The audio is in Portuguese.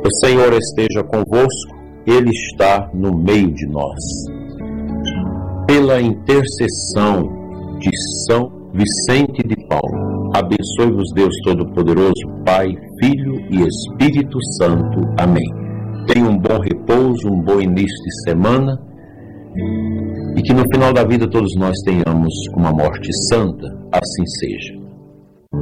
O Senhor esteja convosco, Ele está no meio de nós. Pela intercessão de São Vicente de Paulo, abençoe-vos Deus Todo-Poderoso, Pai, Filho e Espírito Santo. Amém. Tenha um bom repouso, um bom início de semana e que no final da vida todos nós tenhamos uma morte santa, assim seja.